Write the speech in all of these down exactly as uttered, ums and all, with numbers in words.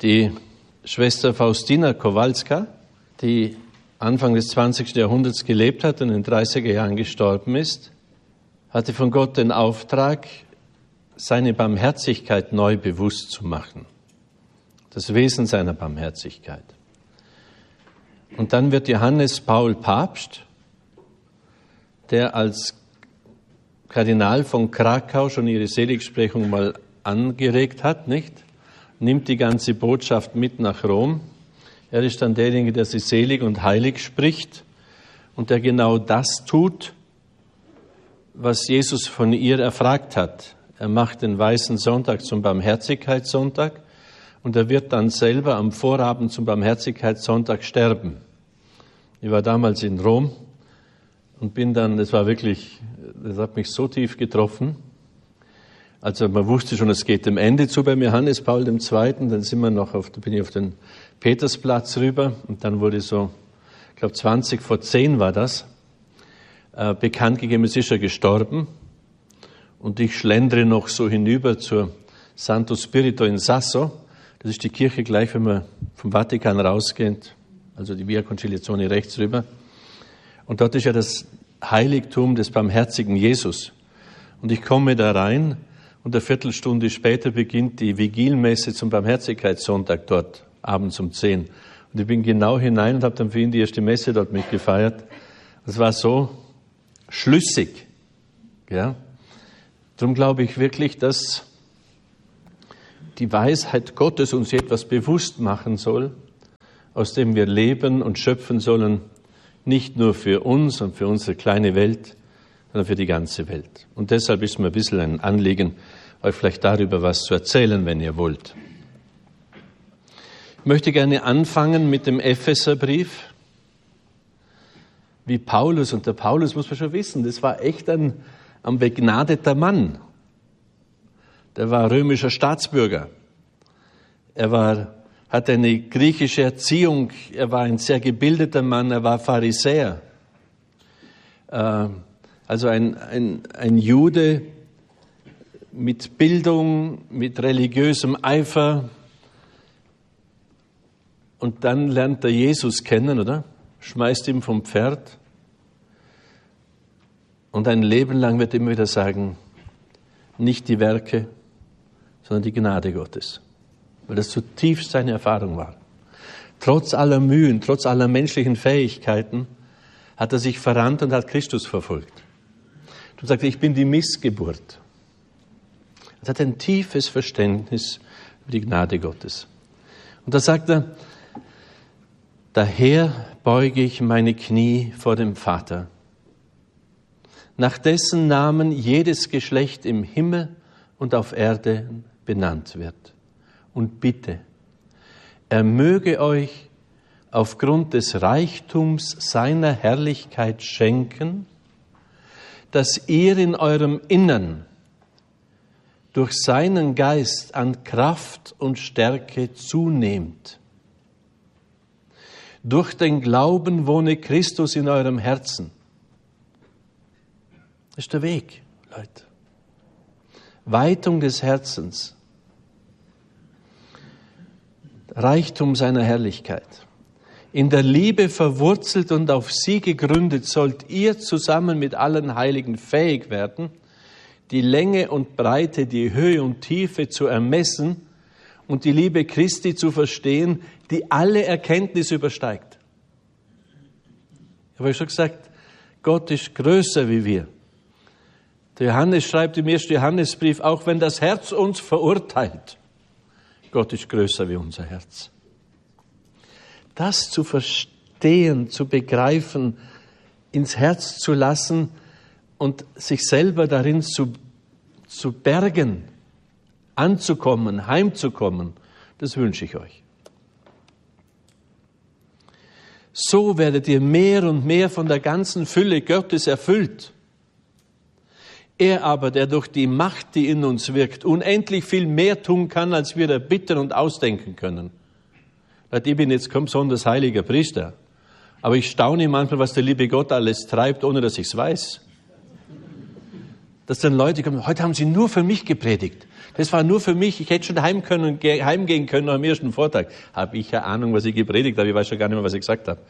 Die Schwester Faustina Kowalska, die Anfang des zwanzigsten Jahrhunderts gelebt hat und in den dreißiger Jahren gestorben ist, hatte von Gott den Auftrag, seine Barmherzigkeit neu bewusst zu machen. Das Wesen seiner Barmherzigkeit. Und dann wird Johannes Paul Papst, der als Kardinal von Krakau schon ihre Seligsprechung mal angeregt hat, nicht? Nimmt die ganze Botschaft mit nach Rom. Er ist dann derjenige, der sie selig und heilig spricht und der genau das tut, was Jesus von ihr erfragt hat. Er macht den Weißen Sonntag zum Barmherzigkeitssonntag und er wird dann selber am Vorabend zum Barmherzigkeitssonntag sterben. Ich war damals in Rom und bin dann, das war wirklich, das hat mich so tief getroffen. Also man wusste schon, es geht dem Ende zu beim Johannes Paul der Zweite. Dann sind wir noch auf, da bin ich auf den Petersplatz rüber und dann wurde so, ich glaube zwanzig vor zehn war das, äh, bekannt gegeben, es ist er gestorben. Und ich schlendere noch so hinüber zur Santo Spirito in Sasso. Das ist die Kirche gleich, wenn man vom Vatikan rausgeht, also die Via Conciliazione rechts rüber. Und dort ist ja das Heiligtum des barmherzigen Jesus. Und ich komme da rein und eine Viertelstunde später beginnt die Vigilmesse zum Barmherzigkeitssonntag dort, abends um zehn. Und ich bin genau hinein und habe dann für ihn die erste Messe dort mitgefeiert. Das war so schlüssig. Ja. Darum glaube ich wirklich, dass die Weisheit Gottes uns etwas bewusst machen soll, aus dem wir leben und schöpfen sollen, nicht nur für uns und für unsere kleine Welt, sondern für die ganze Welt. Und deshalb ist mir ein bisschen ein Anliegen, euch vielleicht darüber was zu erzählen, wenn ihr wollt. Ich möchte gerne anfangen mit dem Epheserbrief. Wie Paulus, und der Paulus muss man schon wissen, das war echt ein, ein begnadeter Mann. Der war römischer Staatsbürger. Er war, hatte eine griechische Erziehung. Er war ein sehr gebildeter Mann. Er war Pharisäer. Äh, Also ein, ein, ein Jude mit Bildung, mit religiösem Eifer. Und dann lernt er Jesus kennen, oder? Schmeißt ihn vom Pferd. Und ein Leben lang wird er immer wieder sagen, nicht die Werke, sondern die Gnade Gottes. Weil das zutiefst seine Erfahrung war. Trotz aller Mühen, trotz aller menschlichen Fähigkeiten hat er sich verrannt und hat Christus verfolgt. Und sagte, ich bin die Missgeburt. Er hat ein tiefes Verständnis über die Gnade Gottes. Und da sagt er, daher beuge ich meine Knie vor dem Vater, nach dessen Namen jedes Geschlecht im Himmel und auf Erden benannt wird. Und bitte, er möge euch aufgrund des Reichtums seiner Herrlichkeit schenken, dass ihr in eurem Innern durch seinen Geist an Kraft und Stärke zunehmt. Durch den Glauben wohne Christus in eurem Herzen. Das ist der Weg, Leute. Weitung des Herzens. Reichtum seiner Herrlichkeit. In der Liebe verwurzelt und auf sie gegründet, sollt ihr zusammen mit allen Heiligen fähig werden, die Länge und Breite, die Höhe und Tiefe zu ermessen und die Liebe Christi zu verstehen, die alle Erkenntnis übersteigt. Ich habe schon gesagt, Gott ist größer wie wir. Der Johannes schreibt im ersten Johannesbrief, auch wenn das Herz uns verurteilt, Gott ist größer wie unser Herz. Das zu verstehen, zu begreifen, ins Herz zu lassen und sich selber darin zu, zu bergen, anzukommen, heimzukommen, das wünsche ich euch. So werdet ihr mehr und mehr von der ganzen Fülle Gottes erfüllt. Er aber, der durch die Macht, die in uns wirkt, unendlich viel mehr tun kann, als wir erbitten und ausdenken können. Ich bin jetzt kein besonders heiliger Priester, aber ich staune manchmal, was der liebe Gott alles treibt, ohne dass ich es weiß. Dass dann Leute kommen, heute haben sie nur für mich gepredigt. Das war nur für mich. Ich hätte schon heim können, heimgehen können am ersten Vortag. Habe ich ja Ahnung, was ich gepredigt habe. Ich weiß schon gar nicht mehr, was ich gesagt habe.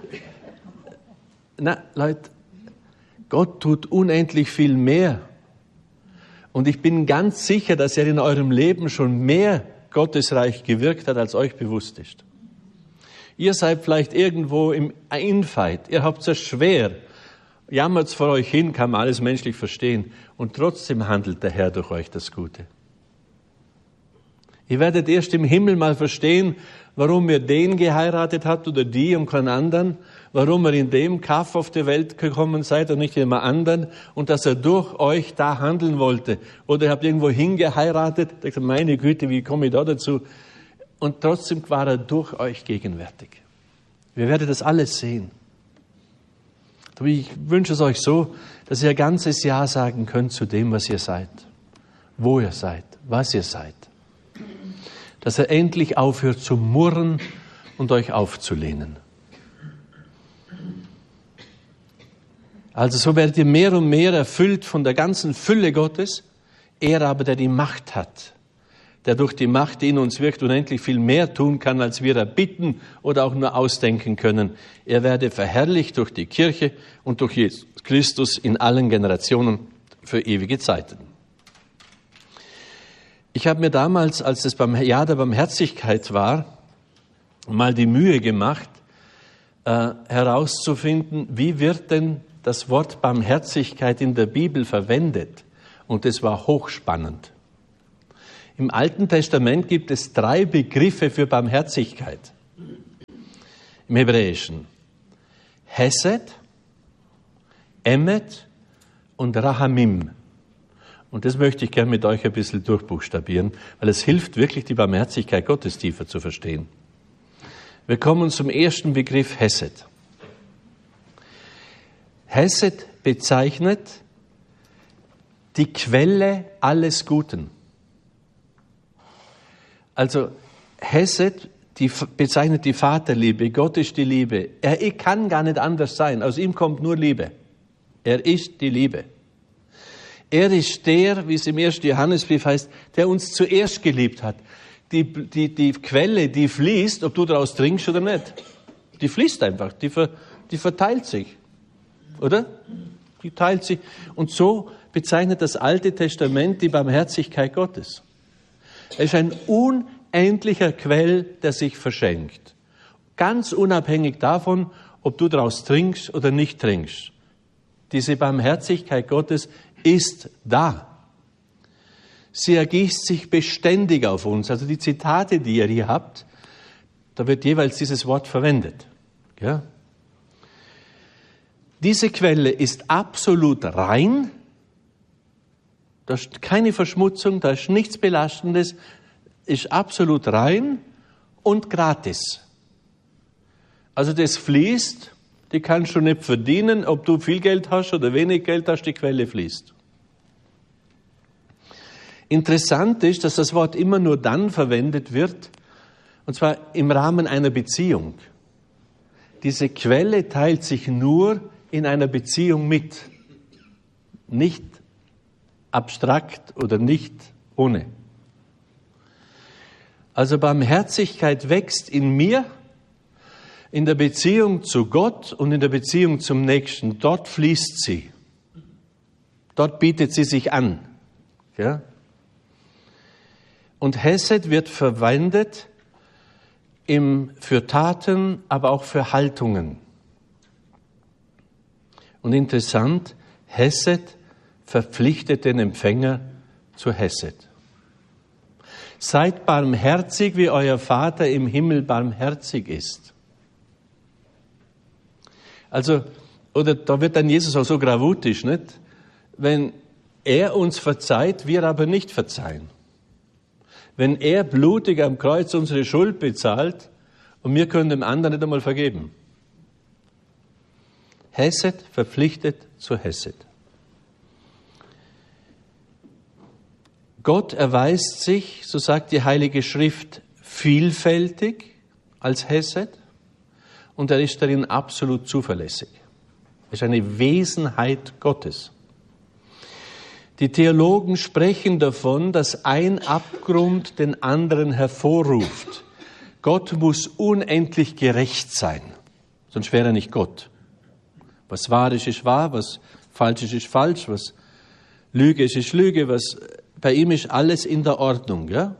Na, Leute, Gott tut unendlich viel mehr. Und ich bin ganz sicher, dass er in eurem Leben schon mehr Gottesreich gewirkt hat, als euch bewusst ist. Ihr seid vielleicht irgendwo im Infight. Ihr habt es schwer. Jammert's vor euch hin, kann man alles menschlich verstehen. Und trotzdem handelt der Herr durch euch das Gute. Ihr werdet erst im Himmel mal verstehen, warum ihr den geheiratet habt oder die und keinen anderen, warum ihr in dem Kaff auf die Welt gekommen seid und nicht in einem anderen und dass er durch euch da handeln wollte. Oder ihr habt irgendwo hingeheiratet, denkt ihr, meine Güte, wie komme ich da dazu? Und trotzdem war er durch euch gegenwärtig. Wir werden das alles sehen. Ich wünsche es euch so, dass ihr ein ganzes Ja sagen könnt zu dem, was ihr seid, wo ihr seid, was ihr seid. Dass er endlich aufhört zu murren und euch aufzulehnen. Also so werdet ihr mehr und mehr erfüllt von der ganzen Fülle Gottes. Er aber, der die Macht hat, der durch die Macht, die in uns wirkt, unendlich viel mehr tun kann, als wir erbitten oder auch nur ausdenken können. Er werde verherrlicht durch die Kirche und durch Jesus Christus in allen Generationen für ewige Zeiten. Ich habe mir damals, als es beim Jahr der Barmherzigkeit war, mal die Mühe gemacht, äh, herauszufinden, wie wird denn das Wort Barmherzigkeit in der Bibel verwendet? Und es war hochspannend. Im Alten Testament gibt es drei Begriffe für Barmherzigkeit. Im Hebräischen. Hesed, Emet und Rahamim. Und das möchte ich gerne mit euch ein bisschen durchbuchstabieren, weil es hilft wirklich, die Barmherzigkeit Gottes tiefer zu verstehen. Wir kommen zum ersten Begriff Hesed. Hesed bezeichnet die Quelle alles Guten. Also Hesed die bezeichnet die Vaterliebe. Gott ist die Liebe. Er kann gar nicht anders sein. Aus ihm kommt nur Liebe. Er ist die Liebe. Er ist der, wie es im ersten Johannesbrief heißt, der uns zuerst geliebt hat. Die, die, die Quelle, die fließt, ob du daraus trinkst oder nicht. Die fließt einfach, die, ver, die verteilt sich. Oder? Die teilt sich. Und so bezeichnet das Alte Testament die Barmherzigkeit Gottes. Er ist ein unendlicher Quell, der sich verschenkt. Ganz unabhängig davon, ob du daraus trinkst oder nicht trinkst. Diese Barmherzigkeit Gottes ist da. Sie ergießt sich beständig auf uns. Also die Zitate, die ihr hier habt, da wird jeweils dieses Wort verwendet. Ja? Diese Quelle ist absolut rein. Da ist keine Verschmutzung, da ist nichts Belastendes, ist absolut rein und gratis. Also das fließt, die kannst du nicht verdienen, ob du viel Geld hast oder wenig Geld hast, die Quelle fließt. Interessant ist, dass das Wort immer nur dann verwendet wird, und zwar im Rahmen einer Beziehung. Diese Quelle teilt sich nur in einer Beziehung mit, nicht abstrakt oder nicht ohne. Also Barmherzigkeit wächst in mir, in der Beziehung zu Gott und in der Beziehung zum Nächsten. Dort fließt sie. Dort bietet sie sich an. Ja? Und Hesed wird verwendet im, für Taten, aber auch für Haltungen. Und interessant, Hesed verpflichtet den Empfänger zu Hesed. Seid barmherzig, wie euer Vater im Himmel barmherzig ist. Also, oder da wird dann Jesus auch so gravutisch, nicht? Wenn er uns verzeiht, wir aber nicht verzeihen. Wenn er blutig am Kreuz unsere Schuld bezahlt und wir können dem anderen nicht einmal vergeben. Hesed verpflichtet zu Hesed. Gott erweist sich, so sagt die Heilige Schrift, vielfältig als Hesed und er ist darin absolut zuverlässig. Er ist eine Wesenheit Gottes. Die Theologen sprechen davon, dass ein Abgrund den anderen hervorruft. Gott muss unendlich gerecht sein, sonst wäre er nicht Gott. Was wahr ist, ist wahr, was falsch ist, ist falsch, was Lüge ist, ist Lüge, was bei ihm ist alles in der Ordnung. Ja?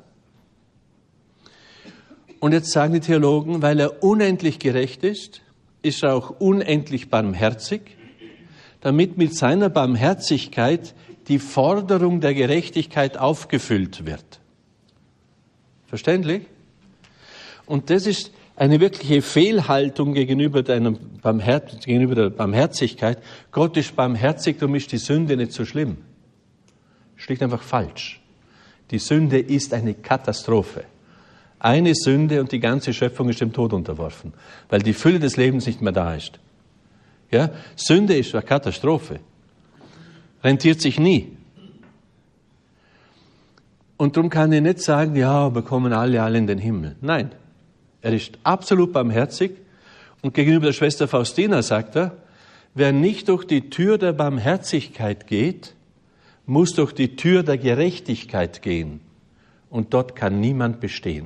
Und jetzt sagen die Theologen, weil er unendlich gerecht ist, ist er auch unendlich barmherzig, damit mit seiner Barmherzigkeit die Forderung der Gerechtigkeit aufgefüllt wird. Verständlich? Und das ist eine wirkliche Fehlhaltung gegenüber, deinem Barmherz- gegenüber der Barmherzigkeit. Gott ist barmherzig, darum ist die Sünde nicht so schlimm. Schlicht einfach falsch. Die Sünde ist eine Katastrophe. Eine Sünde und die ganze Schöpfung ist dem Tod unterworfen, weil die Fülle des Lebens nicht mehr da ist. Ja? Sünde ist eine Katastrophe. Rentiert sich nie. Und darum kann ich nicht sagen, ja, wir kommen alle, alle in den Himmel. Nein, er ist absolut barmherzig. Und gegenüber der Schwester Faustina sagt er, wer nicht durch die Tür der Barmherzigkeit geht, muss durch die Tür der Gerechtigkeit gehen. Und dort kann niemand bestehen.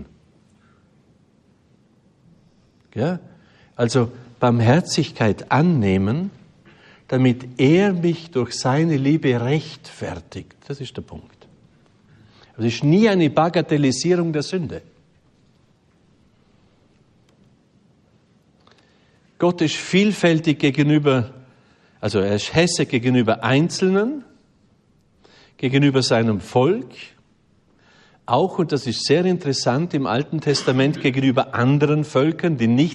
Ja? Also Barmherzigkeit annehmen, damit er mich durch seine Liebe rechtfertigt. Das ist der Punkt. Es ist nie eine Bagatellisierung der Sünde. Gott ist vielfältig gegenüber, also er ist hässig gegenüber Einzelnen, gegenüber seinem Volk, auch, und das ist sehr interessant, im Alten Testament gegenüber anderen Völkern, die nicht